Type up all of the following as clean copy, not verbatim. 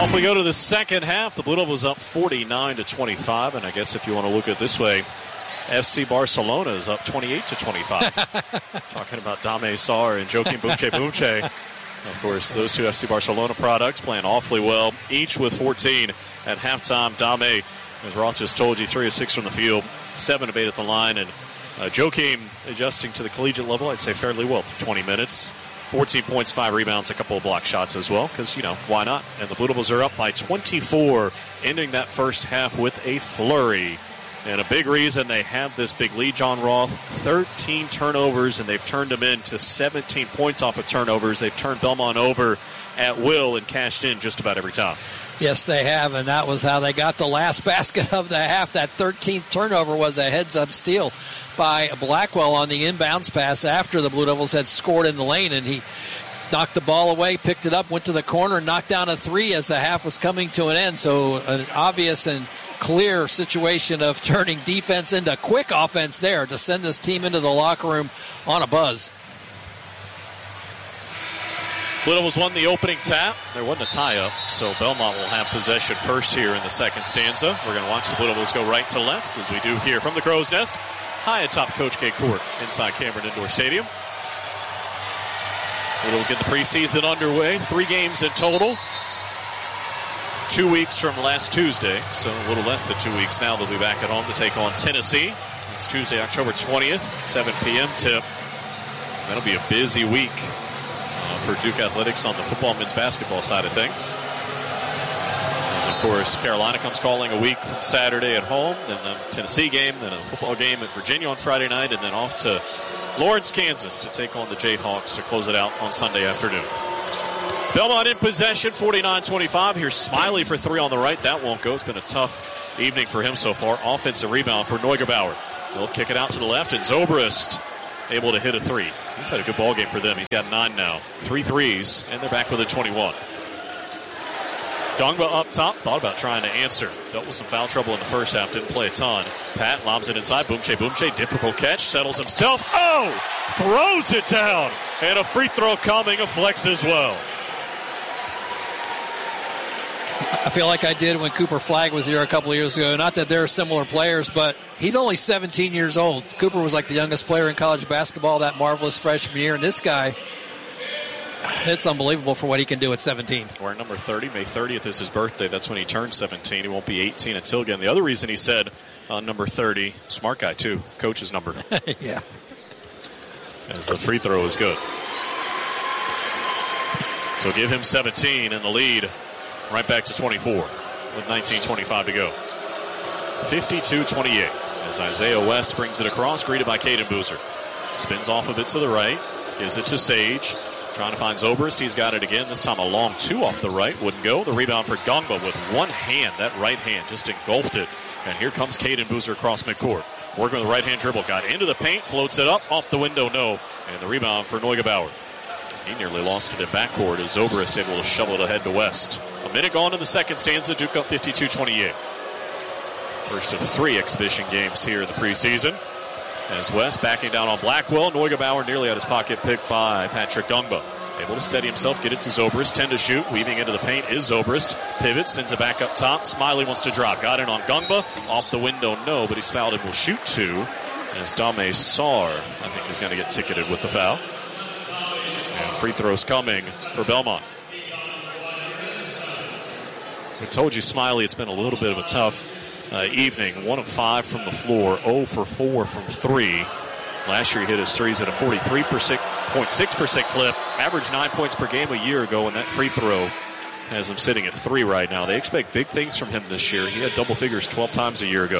Off we go to the second half. The Blue Devils up 49-25, and I guess if you want to look at it this way, FC Barcelona is up 28-25. Talking about Dame Sarr and Joakim Bumche. Of course, those two FC Barcelona products playing awfully well, each with 14 at halftime. Dame, as Roth just told you, 3 of 6 from the field, 7 of 8 at the line, and Joakim adjusting to the collegiate level, I'd say fairly well through 20 minutes. 14 points, 5 rebounds, a couple of block shots as well, because, why not? And the Blue Devils are up by 24, ending that first half with a flurry. And a big reason they have this big lead, John Roth, 13 turnovers, and they've turned them into 17 points off of turnovers. They've turned Belmont over at will and cashed in just about every time. Yes, they have, and that was how they got the last basket of the half. That 13th turnover was a heads-up steal by Blackwell on the inbounds pass after the Blue Devils had scored in the lane, and he knocked the ball away, picked it up, went to the corner, knocked down a 3 as the half was coming to an end. So an obvious and clear situation of turning defense into quick offense there to send this team into the locker room on a buzz. Blue Devils won the opening tap. There wasn't a tie-up, so Belmont will have possession first here in the second stanza. We're going to watch the Blue Devils go right to left, as we do here from the Crow's Nest, high atop Coach K Court inside Cameron Indoor Stadium. Blue Devils get the preseason underway. 3 games in total. 2 weeks from last Tuesday, so a little less than 2 weeks now. They'll be back at home to take on Tennessee. It's Tuesday, October 20th, 7 p.m. tip. That'll be a busy week for Duke Athletics on the football men's basketball side of things. As, of course, Carolina comes calling a week from Saturday at home, then the Tennessee game, then a football game at Virginia on Friday night, and then off to Lawrence, Kansas to take on the Jayhawks to close it out on Sunday afternoon. Belmont in possession, 49-25. Here's Smiley for 3 on the right. That won't go. It's been a tough evening for him so far. Offensive rebound for Neugebauer. They'll kick it out to the left, and Zobrist able to hit a 3. He's had a good ball game for them. He's got 9 now. 3 threes, and they're back within 21. Gongba up top, thought about trying to answer. Dealt with some foul trouble in the first half, didn't play a ton. Pat lobs it inside. Bumche, difficult catch, settles himself. Oh! Throws it down! And a free throw coming, a flex as well. I feel like I did when Cooper Flagg was here a couple of years ago. Not that they're similar players, but he's only 17 years old. Cooper was like the youngest player in college basketball that marvelous freshman year, and this guy, it's unbelievable for what he can do at 17. Wearing number 30, May 30th is his birthday. That's when he turns 17. He won't be 18 until again. The other reason he said number 30, smart guy too, coach's number. Yeah. As the free throw is good. So give him 17 and the lead right back to 24 with 19:25 to go. 52-28 as Isaiah West brings it across, greeted by Caden Boozer. Spins off of it to the right, gives it to Sage. Trying to find Zobrist. He's got it again. This time a long 2 off the right. Wouldn't go. The rebound for Gongba with one hand. That right hand just engulfed it. And here comes Caden Boozer across midcourt. Working with the right-hand dribble. Got into the paint. Floats it up. Off the window, no. And the rebound for Neugebauer. He nearly lost it in backcourt as Zobrist able to shovel it ahead to West. A minute gone in the second stanza. Duke up 52-28. First of 3 exhibition games here in the preseason. As West backing down on Blackwell. Neugebauer nearly out his pocket, picked by Patrick Gongba. Able to steady himself, get it to Zobrist. 10 to shoot. Weaving into the paint is Zobrist. Pivot, sends it back up top. Smiley wants to drop. Got it on Gongba. Off the window, no, but he's fouled and will shoot 2. As Dame Sarr, I think, is going to get ticketed with the foul. And free throws coming for Belmont. We told you, Smiley, it's been a little bit of a tough evening. 1 of 5 from the floor, 0 for 4 from 3. Last year he hit his threes at a 43.6% clip, averaged 9 points per game a year ago, and that free throw has him sitting at 3 right now. They expect big things from him this year. He had double figures 12 times a year ago.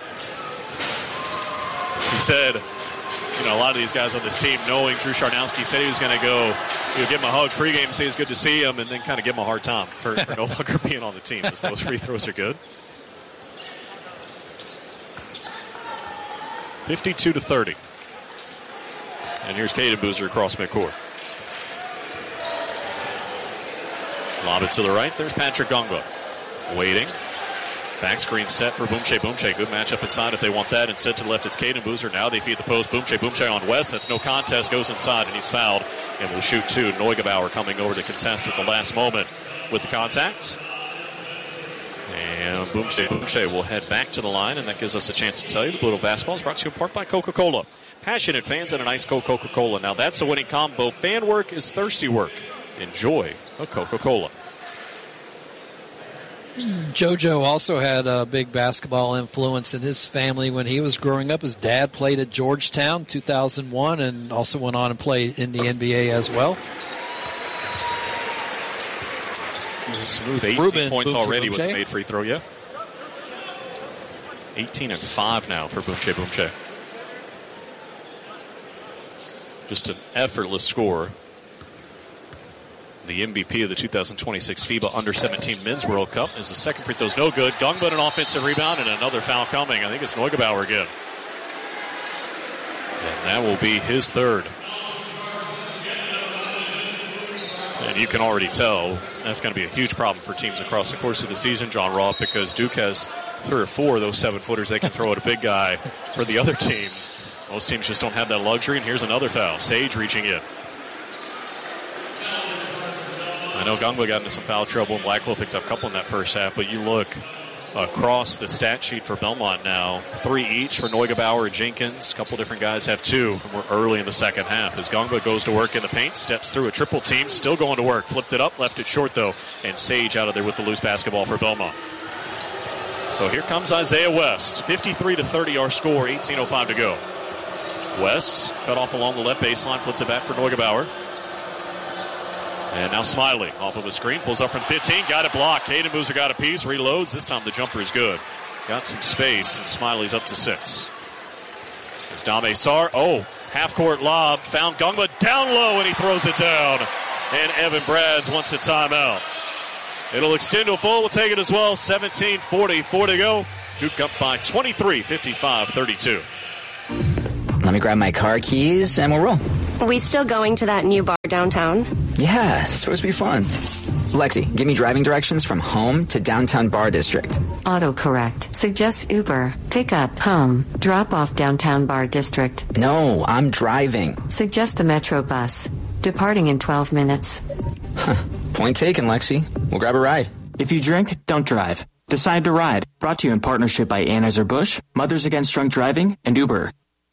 He said, a lot of these guys on this team, knowing Drew Charnowski, said he was going to go, he would give him a hug pregame, say it's good to see him, and then kind of give him a hard time for no longer being on the team, as most free throws are good. 52-30. And here's Caden Boozer across midcourt. Lob it to the right. There's Patrick Gongba. Waiting. Back screen set for Bumche. Good matchup inside if they want that. Instead to the left, it's Caden Boozer. Now they feed the post. Bumche on West. That's no contest. Goes inside, and he's fouled. And will shoot 2. Neugebauer coming over to contest at the last moment with the contact. And Boomshay will head back to the line, and that gives us a chance to tell you the Blue Devil basketball is brought to you in part by Coca-Cola. Passionate fans and an ice cold Coca-Cola. Now that's a winning combo. Fan work is thirsty work. Enjoy a Coca-Cola. JoJo also had a big basketball influence in his family when he was growing up. His dad played at Georgetown 2001 and also went on and played in the NBA as well. Smooth 18 points already with the made free throw, yeah. 18 and 5 now for Boomshay. Just an effortless score. The MVP of the 2026 FIBA Under-17 Men's World Cup is the second free throw's no good. Gungba an offensive rebound and another foul coming. I think it's Neugebauer again. And that will be his third. And you can already tell that's going to be a huge problem for teams across the course of the season, John Roth, because Duke has 3 or 4 of those 7-footers they can throw at a big guy for the other team. Most teams just don't have that luxury, and here's another foul. Sage reaching in. I know Gungba got into some foul trouble, and Blackwell picked up a couple in that first half, but you look across the stat sheet for Belmont now. 3 each for Neugebauer and Jenkins. A couple different guys have 2, and we're early in the second half. As Gungba goes to work in the paint, steps through a triple team, still going to work. Flipped it up, left it short, though, and Sage out of there with the loose basketball for Belmont. So here comes Isaiah West. 53-30 our score, 18:05 to go. West cut off along the left baseline, flipped it back for Neugebauer. And now Smiley off of a screen, pulls up from 15, got it blocked. Caden Boozer got a piece, reloads. This time the jumper is good. Got some space, and Smiley's up to 6. It's Dame Sarr. Half-court lob. Found Gungba down low, and he throws it down. And Evan Brads wants a timeout. It'll extend to a full. We'll take it as well. 17:44 to go. Duke up by 23, 55-32. Let me grab my car keys, and we'll roll. We still going to that new bar downtown? Yeah, it's supposed to be fun. Lexi, give me driving directions from home to downtown Bar District. Autocorrect. Suggest Uber. Pick up home. Drop off downtown Bar District. No, I'm driving. Suggest the Metro bus. Departing in 12 minutes. Point taken, Lexi. We'll grab a ride. If you drink, don't drive. Decide to ride. Brought to you in partnership by Anheuser-Busch, Mothers Against Drunk Driving, and Uber.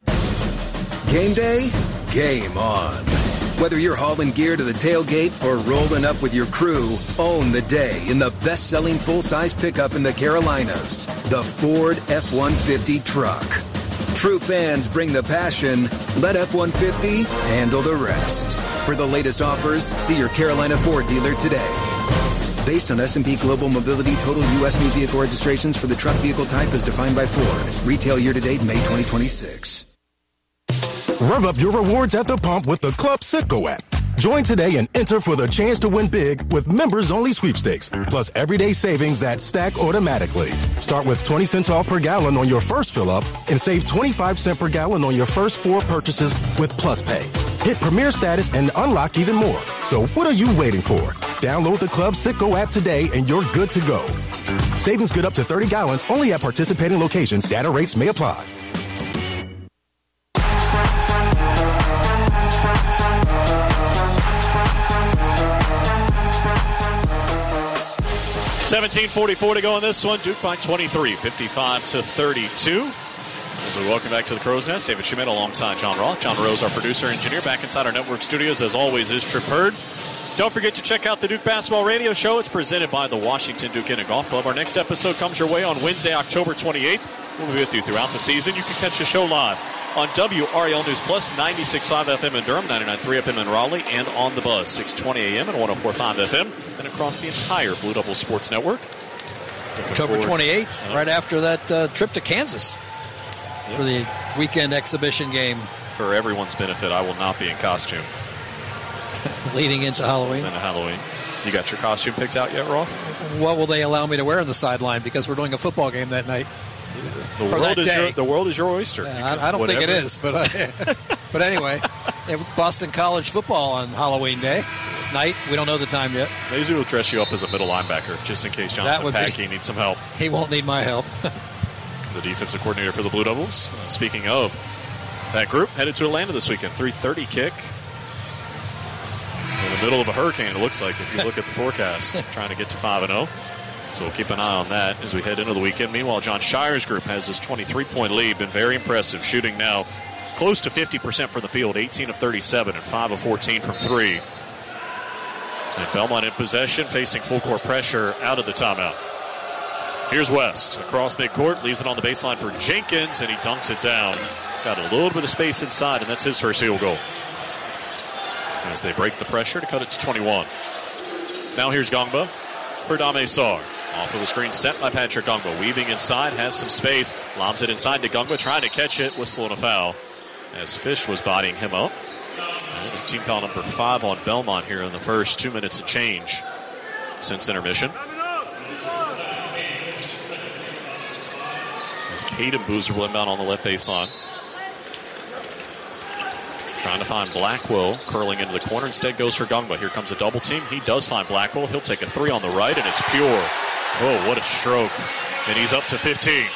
Game day? Game on. Whether you're hauling gear to the tailgate or rolling up with your crew, own the day in the best-selling full-size pickup in the Carolinas, the Ford F-150 truck. True fans bring the passion. Let F-150 handle the rest. For the latest offers, see your Carolina Ford dealer today. Based on S&P Global Mobility total U.S. new vehicle registrations for the truck vehicle type as defined by Ford. Retail year-to-date May 2026. Rev up your rewards at the pump with the Club Citgo app. Join today and enter for the chance to win big with members-only sweepstakes, plus everyday savings that stack automatically. Start with 20 cents off per gallon on your first fill-up and save 25 cents per gallon on your first 4 purchases with Plus Pay. Hit Premier status and unlock even more. So what are you waiting for? Download the Club Citgo app today and you're good to go. Savings good up to 30 gallons only at participating locations. Data rates may apply. 17:44 to go in this one. Duke by 23, 55-32. As we welcome back to the Crow's Nest, David Schmidt alongside John Roth. John Rose, our producer engineer, back inside our network studios. As always, is Trip Hurd. Don't forget to check out the Duke Basketball Radio Show. It's presented by the Washington Duke Inner Golf Club. Our next episode comes your way on Wednesday, October 28th. We'll be with you throughout the season. You can catch the show live on WRAL News Plus, 96.5 FM in Durham, 99.3 FM in Raleigh, and on the Buzz, 620 AM and 104.5 FM, and across the entire Blue Devil Sports Network. October 28th, right after that trip to Kansas for the weekend exhibition game. For everyone's benefit, I will not be in costume. Leading into Halloween. Into Halloween. You got your costume picked out yet, Roth? What will they allow me to wear on the sideline? Because we're doing a football game that night. The world is your oyster. Yeah, I don't think it is, but but anyway, they have Boston College football on Halloween night. We don't know the time yet. Maybe we'll dress you up as a middle linebacker just in case Jonathan Packey needs some help. He won't need my help. The defensive coordinator for the Blue Devils. Speaking of that group, headed to Atlanta this weekend. 3:30 kick. In the middle of a hurricane, it looks like, if you look at the forecast, trying to get to 5-0. So we'll keep an eye on that as we head into the weekend. Meanwhile, John Shire's group has this 23-point lead. Been very impressive, shooting now close to 50% from the field, 18 of 37 and 5 of 14 from 3. And Belmont in possession, facing full court pressure out of the timeout. Here's West across midcourt, leaves it on the baseline for Jenkins, and he dunks it down. Got a little bit of space inside, and that's his first field goal. As they break the pressure to cut it to 21. Now here's Gongba for Dame Sarr. Off of the screen set by Patrick Gongba. Weaving inside, has some space. Lobs it inside to Gongba, trying to catch it. Whistle and a foul as Fish was bodying him up. And it's team foul number 5 on Belmont here in the first 2 minutes of change since intermission. As Caden Boozer will inbound on the left baseline. Trying to find Blackwell, curling into the corner. Instead goes for Gongba. Here comes a double team. He does find Blackwell. He'll take a 3 on the right, and it's pure. Oh, what a stroke. And he's up to 15.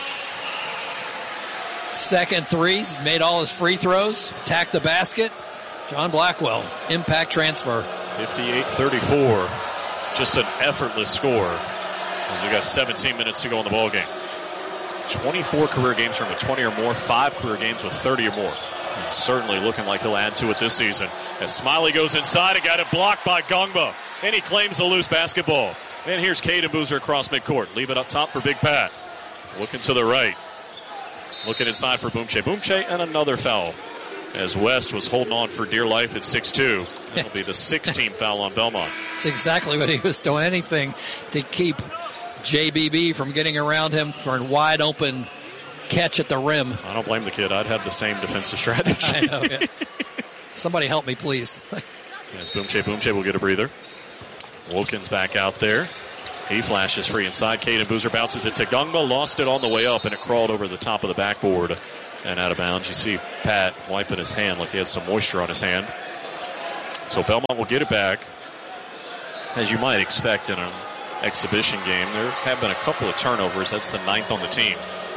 Second threes, made all his free throws, attacked the basket. John Blackwell, impact transfer. 58-34. Just an effortless score. As we got 17 minutes to go in the ballgame. 24 career games from a 20 or more, 5 career games with 30 or more. And certainly looking like he'll add to it this season. As Smiley goes inside and got it blocked by Gongba. And he claims the loose basketball. And here's Caden Boozer across midcourt. Leave it up top for Big Pat. Looking to the right. Looking inside for Boomche. Boomche, and another foul. As West was holding on for dear life at 6'2". That'll be the 16th foul on Belmont. That's exactly what he was doing. Anything to keep JBB from getting around him for a wide open catch at the rim. I don't blame the kid. I'd have the same defensive strategy. I know, yeah. Somebody help me, please. As Boomche will get a breather. Wilkins back out there. He flashes free inside. Caden Boozer bounces it to Gongba. Lost it on the way up, and it crawled over the top of the backboard and out of bounds. You see Pat wiping his hand like he had some moisture on his hand. So Belmont will get it back. As you might expect in an exhibition game, there have been a couple of turnovers. That's the 9th on the team.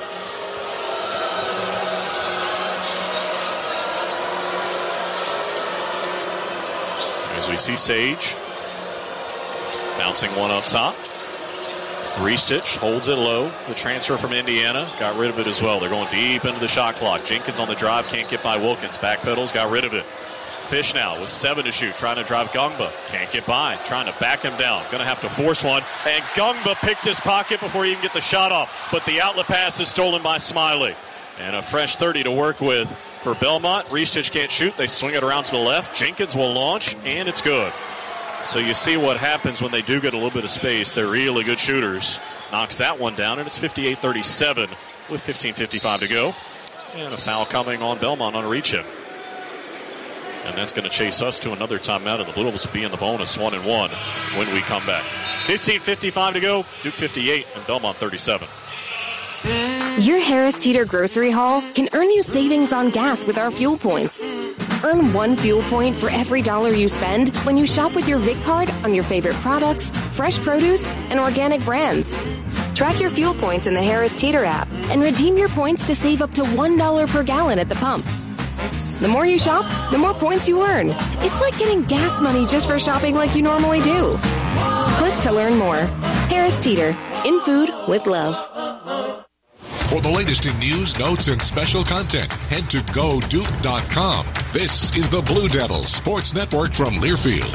As we see Sage bouncing one up top. Ristich holds it low. The transfer from Indiana got rid of it as well. They're going deep into the shot clock. Jenkins on the drive, can't get by Wilkins. Backpedals, got rid of it. Fish now with 7 to shoot, trying to drive Gongba. Can't get by, trying to back him down. Going to have to force one. And Gongba picked his pocket before he even get the shot off. But the outlet pass is stolen by Smiley. And a fresh 30 to work with for Belmont. Ristich can't shoot. They swing it around to the left. Jenkins will launch, and it's good. So you see what happens when they do get a little bit of space. They're really good shooters. Knocks that one down, and it's 58-37 with 15:55 to go. And a foul coming on Belmont on a reach-in. And that's going to chase us to another timeout, and the Blue Devils will be in the bonus 1-1 when we come back. 15:55 to go. Duke 58 and Belmont 37. Your Harris Teeter grocery haul can earn you savings on gas with our fuel points. Earn 1 fuel point for every $1 you spend when you shop with your Vic card on your favorite products, fresh produce, and organic brands. Track your fuel points in the Harris Teeter app and redeem your points to save up to $1 per gallon at the pump. The more you shop, the more points you earn. It's like getting gas money just for shopping like you normally do. Click to learn more. Harris Teeter, in food with love. For the latest in news, notes, and special content, head to GoDuke.com. This is the Blue Devils Sports Network from Learfield.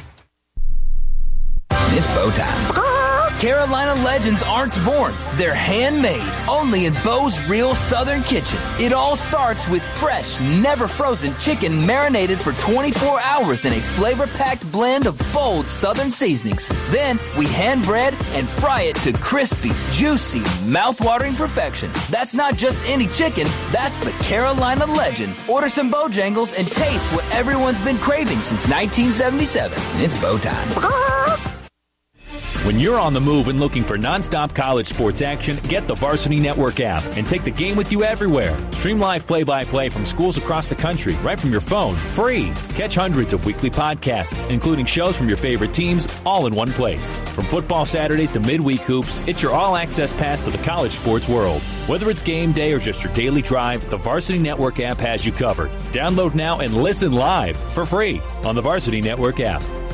It's bow time. Carolina legends aren't born. They're handmade, only in Bo's Real Southern Kitchen. It all starts with fresh, never frozen chicken marinated for 24 hours in a flavor-packed blend of bold Southern seasonings. Then we hand bread and fry it to crispy, juicy, mouth-watering perfection. That's not just any chicken, that's the Carolina legend. Order some Bojangles and taste what everyone's been craving since 1977. It's bow time. When you're on the move and looking for nonstop college sports action, get the Varsity Network app and take the game with you everywhere. Stream live play-by-play from schools across the country right from your phone, free. Catch hundreds of weekly podcasts, including shows from your favorite teams, all in one place. From football Saturdays to midweek hoops, it's your all-access pass to the college sports world. Whether it's game day or just your daily drive, the Varsity Network app has you covered. Download now and listen live for free on the Varsity Network app.